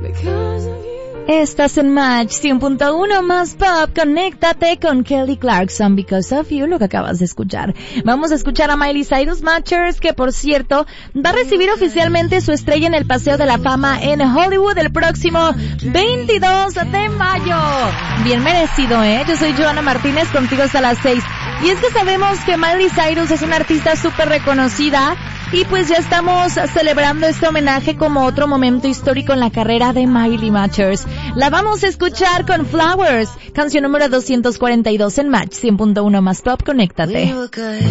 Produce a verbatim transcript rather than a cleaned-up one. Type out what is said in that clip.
Estás en Match cien punto uno más pop. Conéctate con Kelly Clarkson, Because of You, lo que acabas de escuchar. Vamos a escuchar a Miley Cyrus Matchers, que por cierto va a recibir oficialmente su estrella en el Paseo de la Fama en Hollywood el próximo veintidós de mayo. Bien merecido, ¿eh? Yo soy Joana Martínez, contigo hasta las seis. Y es que sabemos que Miley Cyrus es una artista súper reconocida y pues ya estamos celebrando este homenaje como otro momento histórico en la carrera de Miley Matchers. La vamos a escuchar con Flowers, canción número doscientos cuarenta y dos en Match cien punto uno más pop. Conéctate.